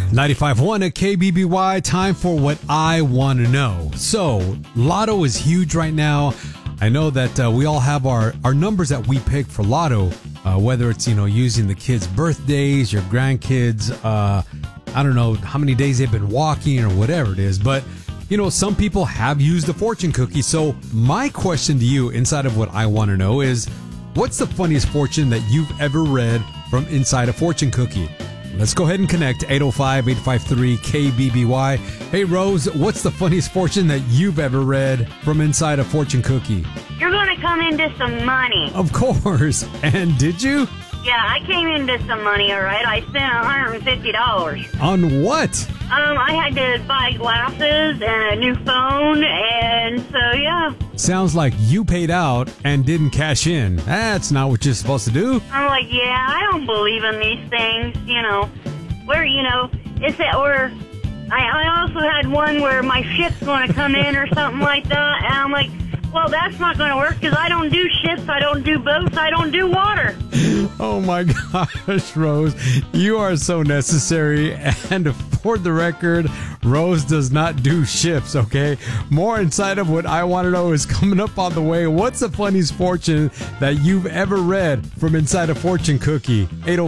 95.1 at KBBY, time for what I want to know. So, Lotto is huge right now. I know that we all have our numbers that we pick for Lotto, whether it's, using the kids' birthdays, your grandkids, I don't know how many days they've been walking or whatever it is. But, some people have used the fortune cookie. So, my question to you inside of what I want to know is, what's the funniest fortune that you've ever read from inside a fortune cookie? Let's go ahead and connect 805-853-KBBY. Hey, Rose, what's the funniest fortune that you've ever read from inside a fortune cookie? You're going to come into some money. Of course. And did you? Yeah, I came into some money, all right. I spent $150. On what? I had to buy glasses and a new phone, and so, yeah. Sounds like you paid out and didn't cash in. That's not what you're supposed to do. I'm like, yeah, I don't believe in these things, where, it's that, or I also had one where my ship's going to come in or something like that, and I'm like, well, that's not going to work because I don't do ships, I don't do boats, I don't do water. Oh my gosh, Rose, you are so necessary. And for the record, Rose does not do ships, okay? More inside of what I want to know is coming up on the way. What's the funniest fortune that you've ever read from inside a fortune cookie?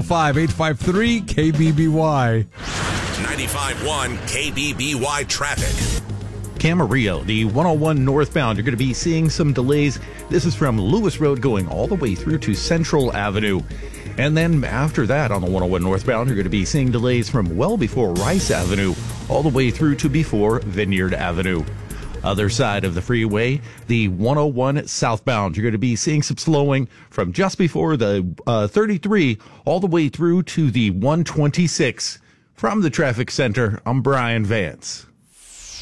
805-853-KBBY. 95.1 KBBY traffic. Camarillo, the 101 northbound, you're going to be seeing some delays. This is from Lewis Road going all the way through to Central Avenue. And then after that, on the 101 northbound, you're going to be seeing delays from well before Rice Avenue all the way through to before Vineyard Avenue. Other side of the freeway, the 101 southbound, you're going to be seeing some slowing from just before the 33 all the way through to the 126. From the traffic center, I'm Brian Vance.